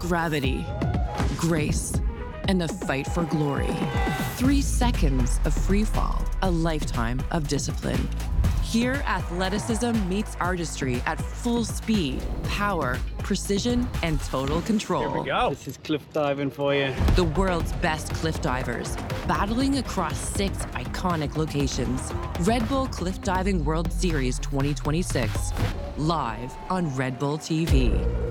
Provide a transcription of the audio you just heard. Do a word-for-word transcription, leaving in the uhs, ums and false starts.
Gravity, grace, and the fight for glory. Three seconds of free fall, a lifetime of discipline. Here, athleticism meets artistry at full speed, power, precision, and total control. Here we go. This is cliff diving for you. The world's best cliff divers, battling across six iconic locations. Red Bull Cliff Diving World Series twenty twenty-six, live on Red Bull T V.